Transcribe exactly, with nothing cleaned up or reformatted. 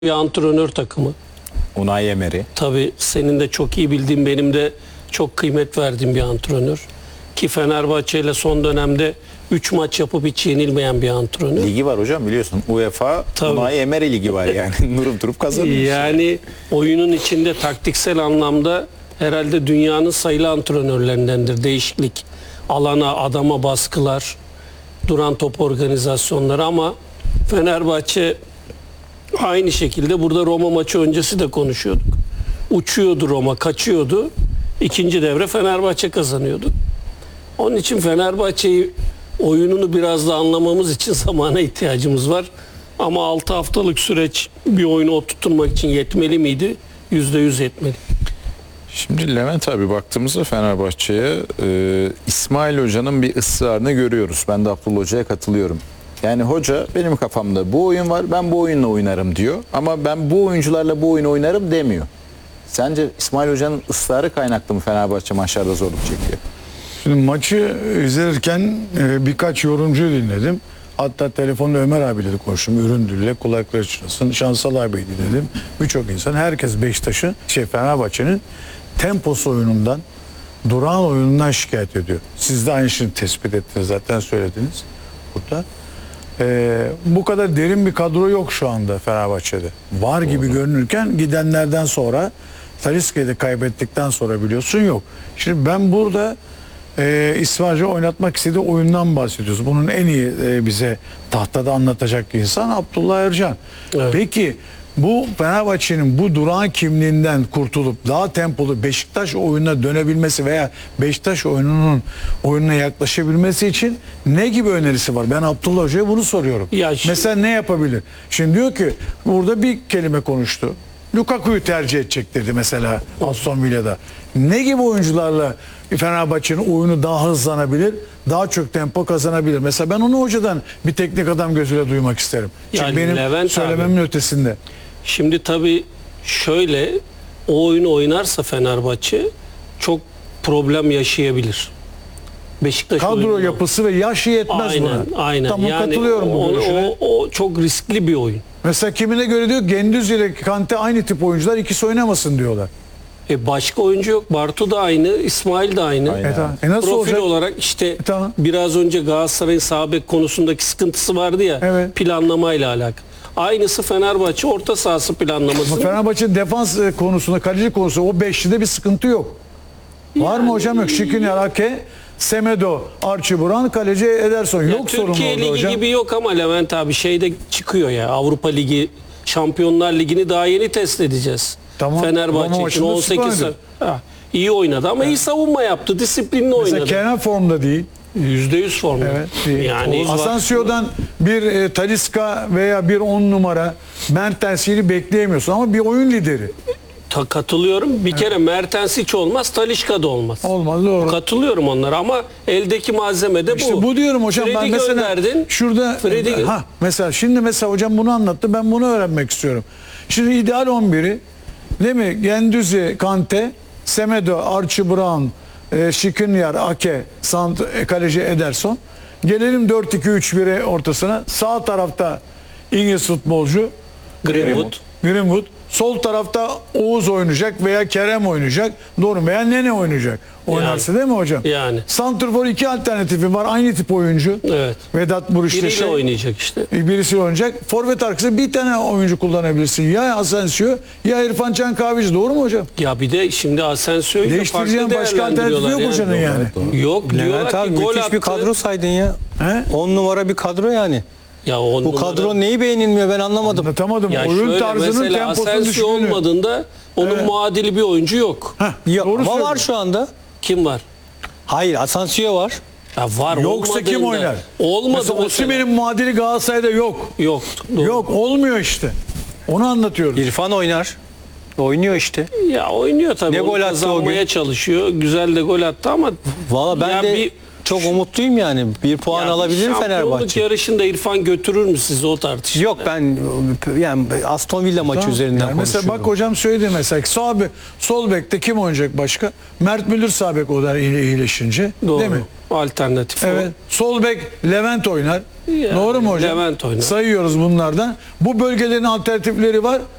bir antrenör takımı. Unai Emery. Tabii senin de çok iyi bildiğin, benim de çok kıymet verdiğim bir antrenör. Ki Fenerbahçe ile son dönemde üç maç yapıp hiç yenilmeyen bir antrenör. Ligi var hocam, biliyorsun. UEFA Tabii. Unai Emery ligi var yani. Durup durup kazanıyor. Yani oyunun içinde taktiksel anlamda herhalde dünyanın sayılı antrenörlerindendir. Değişiklik, alana, adama baskılar, duran top organizasyonları, ama Fenerbahçe aynı şekilde burada Roma maçı öncesi de konuşuyorduk. Uçuyordu Roma, kaçıyordu. İkinci devre Fenerbahçe kazanıyordu. Onun için Fenerbahçe'yi, oyununu biraz da anlamamız için zamana ihtiyacımız var. Ama altı haftalık süreç bir oyunu oturtmak için yetmeli miydi? yüzde yüz yetmeli. Şimdi Levent abi, baktığımızda Fenerbahçe'ye e, İsmail Hoca'nın bir ısrarını görüyoruz. Ben de Abdullah Hoca'ya katılıyorum. Yani hoca, benim kafamda bu oyun var, ben bu oyunla oynarım diyor. Ama ben bu oyuncularla bu oyunu oynarım demiyor. Sence İsmail Hoca'nın ısrarı kaynaklı mı Fenerbahçe maçlarda zorluk çekiyor? Şimdi maçı izlerken e, birkaç yorumcuyu dinledim. Hatta telefonla Ömer abiyle de konuştum. Üründül'le kulakları çınlasın. Şansal abiyi dinledim. Birçok insan, herkes Beşiktaş'ın, şey Fenerbahçe'nin temposu oyunundan, durağan oyunundan şikayet ediyor. Siz de aynı şeyi tespit ettiniz, zaten söylediniz burada. Ee, bu kadar derin bir kadro yok şu anda Fenerbahçe'de. Var gibi Doğru. görünürken gidenlerden sonra, Talisca'yı da kaybettikten sonra biliyorsun yok. Şimdi ben burada e, İsmail Hoca oynatmak istediği oyundan bahsediyoruz. Bunun en iyi e, bize tahtada anlatacak insan Abdullah Ercan. Evet. Peki bu Fenerbahçe'nin bu durağan kimliğinden kurtulup daha tempolu Beşiktaş oyununa dönebilmesi veya Beşiktaş oyununun oyununa yaklaşabilmesi için ne gibi önerisi var? Ben Abdullah Hoca'ya bunu soruyorum. Ya şimdi... Mesela ne yapabilir? Şimdi diyor ki, burada bir kelime konuştu. Lukaku'yu tercih edecek dedi mesela Aston Villa'da. Ne gibi oyuncularla Fenerbahçe'nin oyunu daha hızlanabilir, daha çok tempo kazanabilir? Mesela ben onu hocadan bir teknik adam gözüyle duymak isterim. Çünkü yani benim Levent söylememin abi, ötesinde. Şimdi tabii şöyle, o oyunu oynarsa Fenerbahçe çok problem yaşayabilir. Beşiktaş kadro oyunu yapısı ve yaşı yetmez aynen, buna. Aynen. Tamam, yani katılıyorum o, bu görüşüne. O, o çok riskli bir oyun. Mesela kimine göre diyor, Güendüz ile Kante aynı tip oyuncular, ikisi oynamasın diyorlar. E başka oyuncu yok. Bartu da aynı, İsmail de aynı. E tamam. E nasıl Profil olacak? olarak işte e tamam. biraz önce Galatasaray'ın sağ bek konusundaki sıkıntısı vardı ya, evet. planlamayla alakalı. Aynısı Fenerbahçe orta sahası planlaması. Fenerbahçe defans konusunda, kaleci konusunda o beşlide bir sıkıntı yok. Yani, var mı hocam? Yok. Şikrinyar, Ake, Semedo, Archie Buran, kaleci Ederson. Yok sorun orada hocam. Türkiye Ligi gibi yok ama Levent abi, şeyde çıkıyor ya, Avrupa Ligi, Şampiyonlar Ligi'ni daha yeni test edeceğiz. Tamam. Fenerbahçe için on sekiz ha, iyi oynadı ama evet. iyi savunma yaptı, disiplinli Mesela oynadı. Mesela Kenan formda değil. yüzde yüz formda. Evet. Yani Asensio'dan bir e, Talisca veya bir on numara Mertens'i bekleyemiyorsun ama bir oyun lideri. Ta, katılıyorum. Bir evet. kere Mertens hiç olmaz, Talisca da olmaz. Olmaz, doğru. Katılıyorum onlara ama eldeki malzeme de bu. İşte bu diyorum hocam. Fred'i ben mesela gönderdin. Şurada Fred'i... ha mesela şimdi mesela hocam bunu anlattı. Ben bunu öğrenmek istiyorum. Şimdi ideal on biri değil mi? Güendüz, Kante, Semedo, Archie Brown, e, Şikrinyar, Ake, Sant, e, kaleci Ederson. Gelelim dört iki üç bire ortasına. Sağ tarafta İngiliz futbolcu Greenwood. Greenwood. Sol tarafta Oğuz oynayacak veya Kerem oynayacak. Doğru, veya Nene oynayacak. Oynarsa yani, değil mi hocam? Yani. Santrfor iki alternatifi var. Aynı tip oyuncu. Evet. Vedat Muriç'te Biriyle şey, oynayacak işte. Birisi oynayacak. Forvet arkası bir tane oyuncu kullanabilirsin. Ya Asensio ya İrfan Can Kahveci. Doğru mu hocam? Ya bir de şimdi Asensio'yu da değiştireceğin farklı başka alternatifi yok yani. hocanın yani. Doğru. Yok. Levent abi, gol müthiş attı. bir kadro saydın ya. on numara bir kadro yani. Ya on Bu numara... kadro neyi beğenilmiyor, ben anlamadım. Anlatamadım. Ya oyun şöyle, tarzının temposunu Asensio düştüğünü. olmadığında onun evet. muadili bir oyuncu yok. Heh, ya, ama söylüyor. var şu anda. Kim var? Hayır, Asensio var. Ya var. Yoksa kim oynar? Olmadı mesela. Osimhen'in muadili Galatasaray'da yok. Yok. Doğru. Yok, olmuyor işte. Onu anlatıyoruz. İrfan oynar. Oynuyor işte. Ya oynuyor tabii. Ne gol attı o gün? Çalışıyor. Güzel de gol attı ama valla ben de bir çok umutluyum yani. Bir puan Ya alabilir şampiyonluk Fenerbahçe. yarışında İrfan götürür mü sizi o tartışma? Yok ben yani Aston Villa maçı Tamam. üzerinden Yani mesela konuşuyorum. bak hocam söyledi mesela sağ bek, sol bekte kim oynayacak başka? Mert Müldür sağ bek o da iyi- iyileşince. Doğru. Değil mi? Alternatif. o. Evet. Sol bek Levent oynar. Yani Doğru mu hocam? Levent oynar. Sayıyoruz bunlardan. Bu bölgelerin alternatifleri var.